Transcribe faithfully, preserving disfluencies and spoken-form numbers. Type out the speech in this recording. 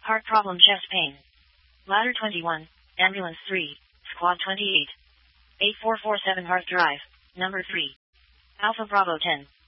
Heart problem, chest pain. Ladder twenty-one, ambulance three, squad twenty-eight. eight four four seven Hearth Drive, number three. Alpha Bravo ten.